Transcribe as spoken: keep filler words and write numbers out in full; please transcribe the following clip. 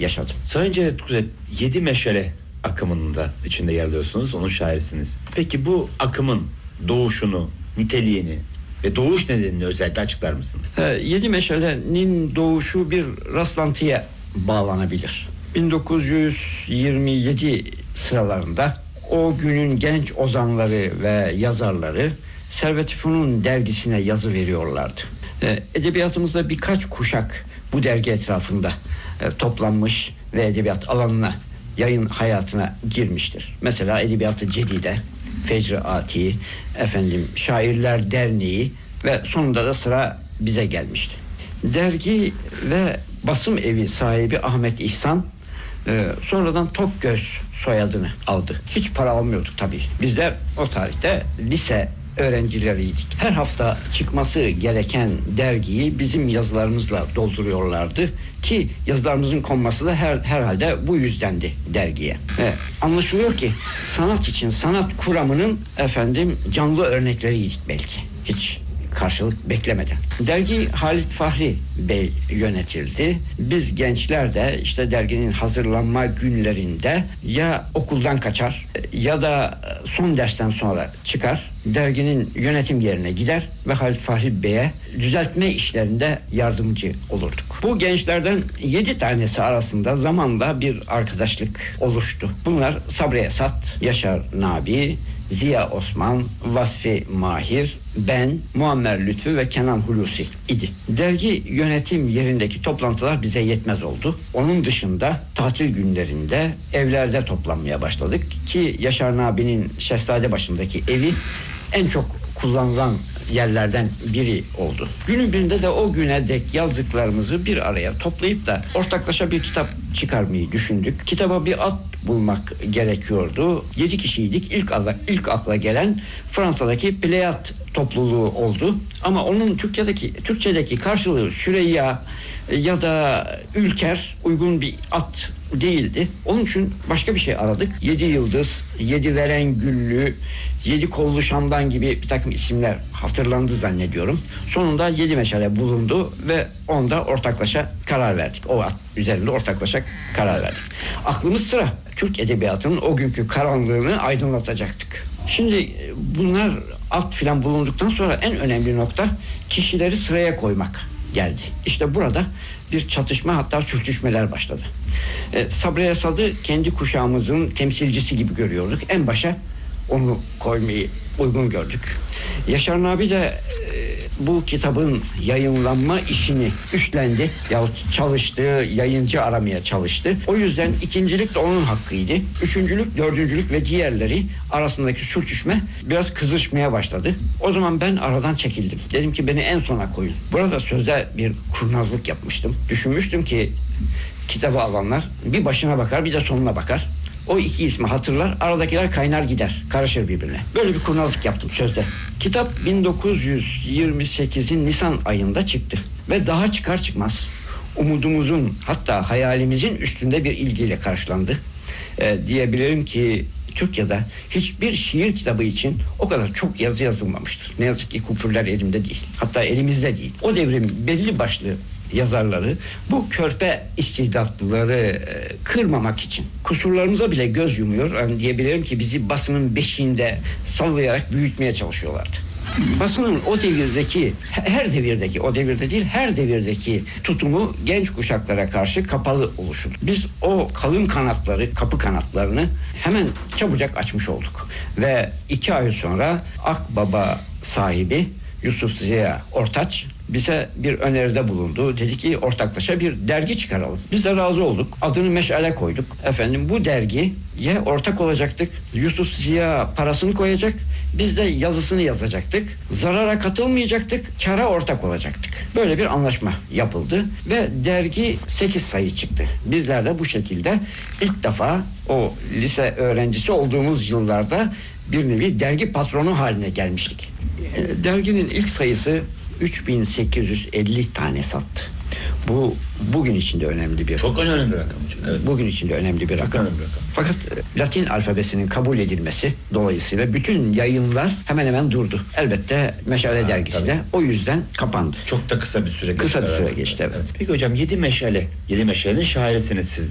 yaşadım. Sayın Cevdet Kudret, Yedi Meşale akımının da içinde yer alıyorsunuz. Onun şairisiniz. Peki bu akımın doğuşunu, niteliğini ve doğuş nedenini özellikle açıklar mısın? Ee, Yedi Meşale'nin doğuşu bir rastlantıya bağlanabilir. bin dokuz yüz yirmi yedi sıralarında o günün genç ozanları ve yazarları Servet-i Fünun dergisine yazı veriyorlardı. Ee, edebiyatımızda birkaç kuşak bu dergi etrafında e, toplanmış ve edebiyat alanına, yayın hayatına girmiştir. Mesela Edebiyat-ı Cedide, Fecr-i Ati, efendim Şairler Derneği ve sonunda da sıra bize gelmişti. Dergi ve basım evi sahibi Ahmet İhsan e, sonradan Tokgöz soyadını aldı. Hiç para almıyorduk tabii. Biz de o tarihte lise öğrencileriydik. Her hafta çıkması gereken dergiyi bizim yazılarımızla dolduruyorlardı ki yazılarımızın konması da her herhalde bu yüzdendi dergiye. Ve anlaşılıyor ki sanat için sanat kuramının efendim canlı örnekleriydik belki. Hiç karşılık beklemeden. Dergi Halit Fahri Bey yönetildi. Biz gençler de işte derginin hazırlanma günlerinde ya okuldan kaçar ya da son dersten sonra çıkar, derginin yönetim yerine gider ve Halit Fahri Bey'e düzeltme işlerinde yardımcı olurduk. Bu gençlerden yedi tanesi arasında zamanla bir arkadaşlık oluştu. Bunlar Sabri Esat, Yaşar Nabi, Ziya Osman, Vasfi Mahir, ben, Muammer Lütfü ve Kenan Hulusi idi. Dergi yönetim yerindeki toplantılar bize yetmez oldu. Onun dışında tatil günlerinde evlerde toplanmaya başladık ki Yaşar Nabi'nin Şehzadebaşı'ndaki evi en çok kullanılan yerlerden biri oldu. Günün birinde de o güne dek yazdıklarımızı bir araya toplayıp da ortaklaşa bir kitap çıkarmayı düşündük. Kitaba bir ad bulmak gerekiyordu. Yedi kişiydik. İlk akla, ilk akla gelen Fransa'daki Pleyad topluluğu oldu. Ama onun Türkçedeki Türkçedeki karşılığı Süreyya ya da Ülker uygun bir ad değildi. Onun için başka bir şey aradık. Yedi yıldız, yedi veren güllü, yedi kollu şamdan gibi bir takım isimler hatırlandı zannediyorum. Sonunda yedi meşale bulundu ve onda ortaklaşa karar verdik. O ad üzerinde ortaklaşa karar verdik. Aklımız sıra Türk edebiyatının o günkü karanlığını aydınlatacaktık. Şimdi bunlar ad filan bulunduktan sonra en önemli nokta kişileri sıraya koymak geldi. İşte burada bir çatışma, hatta sürtüşmeler başladı. Ee, Sabri Esad'ı kendi kuşağımızın temsilcisi gibi görüyorduk. En başa onu koymayı uygun gördük. Yaşar Nabi de e, bu kitabın yayınlanma işini üstlendi. Yahut çalıştı, yayıncı aramaya çalıştı. O yüzden ikincilik de onun hakkıydı. Üçüncülük, dördüncülük ve diğerleri arasındaki sürtüşme biraz kızışmaya başladı. O zaman ben aradan çekildim. Dedim ki beni en sona koyun. Burada sözde bir kurnazlık yapmıştım. Düşünmüştüm ki kitabı alanlar bir başına bakar bir de sonuna bakar. O iki ismi hatırlar, aradakiler kaynar gider, karışır birbirine. Böyle bir kurnazlık yaptım sözde. Kitap bin dokuz yüz yirmi sekizin Nisan ayında çıktı. Ve daha çıkar çıkmaz umudumuzun, hatta hayalimizin üstünde bir ilgiyle karşılandı. Ee, diyebilirim ki Türkiye'de hiçbir şiir kitabı için o kadar çok yazı yazılmamıştır. Ne yazık ki kupürler elimde değil. Hatta elimizde değil. O devrin belli başlı yazarları bu körpe istidatlıları e, kırmamak için kusurlarımıza bile göz yumuyor. Yani diyebilirim ki bizi basının beşiğinde sallayarak büyütmeye çalışıyorlardı. Basının o devirdeki, her devirdeki, o devirde değil her devirdeki tutumu genç kuşaklara karşı kapalı oluşur. Biz o kalın kanatları, kapı kanatlarını hemen çabucak açmış olduk. Ve iki ay sonra Akbaba sahibi Yusuf Ziya Ortaç bize bir öneride bulundu. Dedi ki ortaklaşa bir dergi çıkaralım. Biz de razı olduk. Adını Meşale koyduk. Efendim bu dergiye ortak olacaktık. Yusuf Ziya parasını koyacak. Biz de yazısını yazacaktık. Zarara katılmayacaktık. Kâra ortak olacaktık. Böyle bir anlaşma yapıldı. Ve dergi sekiz sayı çıktı. Bizler de bu şekilde ilk defa o lise öğrencisi olduğumuz yıllarda bir nevi dergi patronu haline gelmiştik. Derginin ilk sayısı üç bin sekiz yüz elli tane sattı. Bu bugün içinde önemli bir çok önemli bir rakam. Evet. Bugün içinde önemli bir çok rakam. Önemli bir rakam. Fakat Latin alfabesinin kabul edilmesi dolayısıyla bütün yayınlar hemen hemen durdu. Elbette Meşale ha, dergisi tabii. de o yüzden kapandı. Çok da kısa bir süre geçti. Kısa bir süre geçti evet. evet. Peki hocam Yedi Meşale, Yedi Meşale'nin şairisiniz siz.